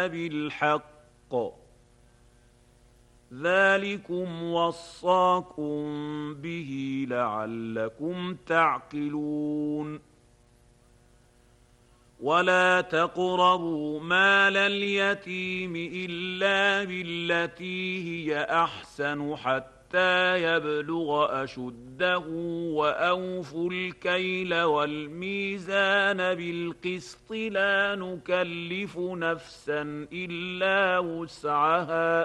بالحق ذلكم وصاكم به لعلكم تعقلون ولا تقربوا مال اليتيم إلا بالتي هي أحسن حتى يبلغ أشده وأوفوا الكيل والميزان بالقسط لا نكلف نفسا إلا وسعها